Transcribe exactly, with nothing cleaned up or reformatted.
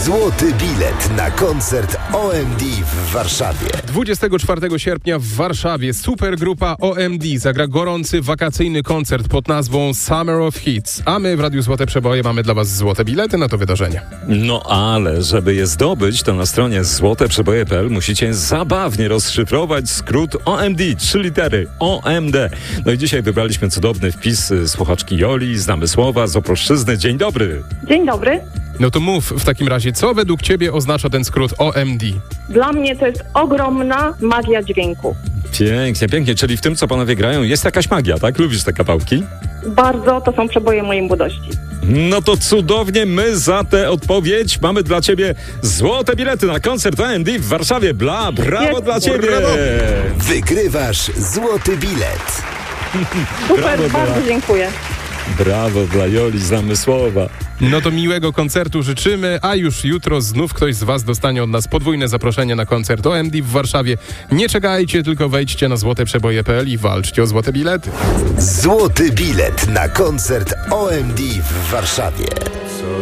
Złoty bilet na koncert O M D w Warszawie. dwudziestego czwartego sierpnia w Warszawie supergrupa O M D zagra gorący wakacyjny koncert pod nazwą Summer of Hits. A my w Radiu Złote Przeboje mamy dla Was złote bilety na to wydarzenie. No ale żeby je zdobyć, to na stronie złote przeboje kropka p l musicie zabawnie rozszyfrować skrót O M D, trzy litery O M D. No i dzisiaj wybraliśmy cudowny wpis słuchaczki Joli z Namysłowa, z Opolszczyzny. Dzień dobry. Dzień dobry. No to mów w takim razie, co według Ciebie oznacza ten skrót O M D? Dla mnie to jest ogromna magia dźwięku. Pięknie, pięknie. Czyli w tym, co panowie grają, jest jakaś magia, tak? Lubisz te kawałki? Bardzo, to są przeboje mojej młodości. No to cudownie, my za tę odpowiedź mamy dla Ciebie złote bilety na koncert O M D w Warszawie. Bla, brawo Jest. dla Ciebie! Brawo. Wygrywasz złoty bilet. Super, Brawo, bardzo brawo. dziękuję. Brawo dla Joli z Namysłowa. No to miłego koncertu życzymy, a już jutro znów ktoś z Was dostanie od nas podwójne zaproszenie na koncert O M D w Warszawie. Nie czekajcie, tylko wejdźcie na złote przeboje kropka p l i walczcie o złote bilety. Złoty bilet na koncert O M D w Warszawie.